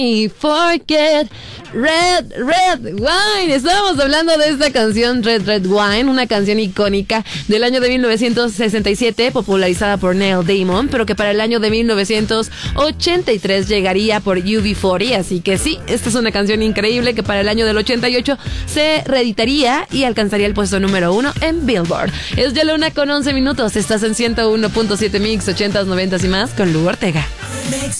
Y Forget Red Wine. Estábamos hablando de esta canción Red Wine, una canción icónica del año de 1967, popularizada por Neil Diamond, pero que para el año de 1983 llegaría por UB40. Así que sí, esta es una canción increíble que para el año del 88 se reeditaría y alcanzaría el puesto número 1 en Billboard. Es ya la 1:11. Estás en 101.7 Mix, 80s, 90s y más con Lu Ortega. Mix.